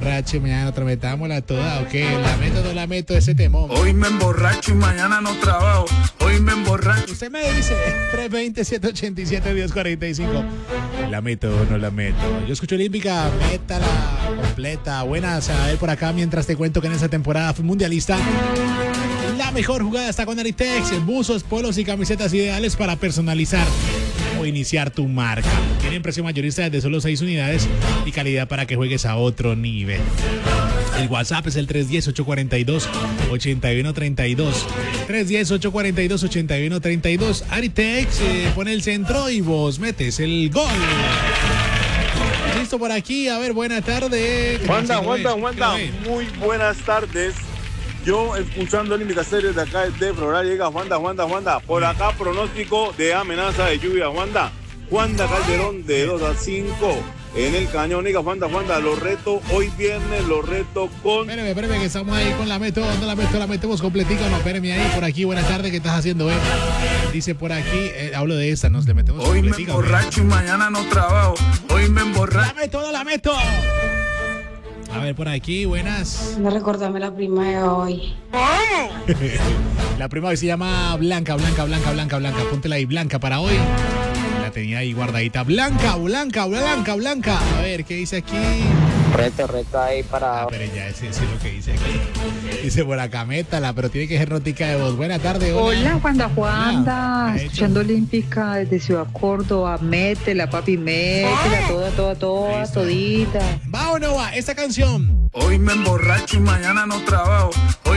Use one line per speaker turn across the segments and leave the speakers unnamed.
emborracho y mañana otra metámosla toda, ¿o qué? La meto o no la meto ese temón.
Hoy me emborracho y mañana no trabajo. Hoy me emborracho.
Usted me dice 320-787-1045. ¿La meto o no la meto? Yo escucho Olímpica, métala completa. Buenas, a ver por acá mientras te cuento que en esta temporada mundialista la mejor jugada está con Aritex. Buzos, polos y camisetas ideales para personalizar o iniciar tu marca. Tienen precio mayorista desde solo 6 unidades y calidad para que juegues a otro nivel. El WhatsApp es el 310-842-8132. 310-842-8132. Aritex pone el centro y vos metes el gol. Listo por aquí. A ver, buena tarde.
Juanda, muy buenas tardes. Yo escuchando el Invitaserio de acá de Floral llega Juanda. Por acá pronóstico de amenaza de lluvia, Juanda Calderón de 2 a 5 en el cañón, diga Juanda, los retos hoy viernes, con...
Espérame, que estamos ahí con la meto, no la metemos completica, no, espérame ahí, por aquí, buenas tardes, ¿qué estás haciendo, Dice por aquí, hablo de esta, nos le metemos
hoy
completica.
Hoy me emborracho y mañana no trabajo, hoy me emborracho.
La meto. A ver, por aquí, buenas.
No recordame la prima de hoy.
La prima hoy se llama Blanca. Póntela ahí, Blanca, para hoy. La tenía ahí guardadita. Blanca. A ver, ¿qué dice aquí?
Reto ahí para...
pero ya, ese es lo que dice aquí. Dice por acá, métala, pero tiene que ser notica de voz. Buena tarde,
hola. Juanda. Escuchando Olímpica desde Ciudad Córdoba. Métela, papi, métela, toda,
listo.
Todita.
¿Va o no va esta canción?
Hoy me emborracho y mañana no trabajo.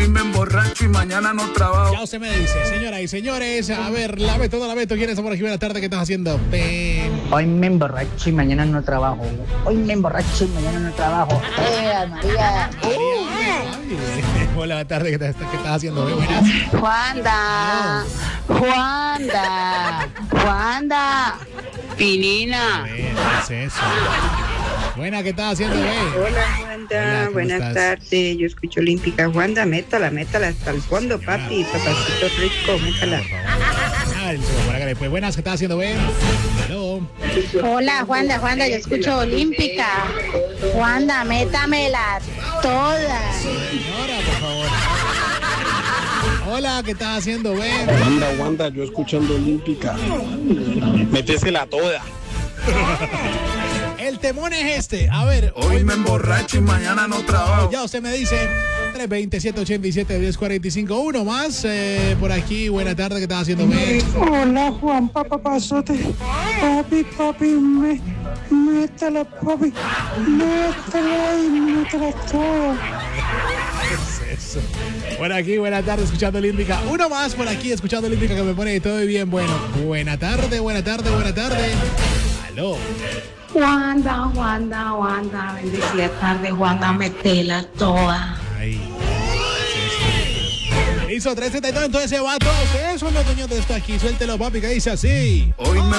Ya usted me dice, señoras y señores, a ver, la meto. ¿Quién está por aquí? Buena tarde, ¿qué estás haciendo?
Hoy me emborracho y mañana no trabajo. María.
Hola, buena tarde, ¿qué estás haciendo? Buenas.
Juanda. Pinina.
A ver, ¿qué es eso? Buena, ¿qué estás haciendo,
Hola, Juanda. Buenas tardes. Yo escucho Olímpica. Juanda, métala hasta el fondo, papi. Papacito rico, métala.
Pues buenas, ¿qué estás haciendo, Hello.
Hola, Juanda. Yo escucho Olímpica. Juanda, métamela todas.
Señora, por favor. Hola, ¿qué estás haciendo,
Juanda, yo escuchando Olímpica. Métesela toda.
El temón es este. A ver.
Hoy me emborracho y mañana no trabajo.
Ya usted me dice 320-787-1045. Uno más por aquí. Buena tarde, ¿qué estás haciendo,
Hola, Juan, papazote. Papi, métela, papi. Métela todo.
¿Qué es eso? Por aquí, buena tarde, escuchando Olímpica. Uno más por aquí, escuchando Olímpica, que me pone todo bien bueno. Buena tarde. Aló.
Juanda. Bendecida tarde, Juanda, métela toda.
Ahí. Hizo 372, entonces se va todo. ¿Qué es lo dueño de esto aquí? Suéltelo, papi, que dice así.
Hoy me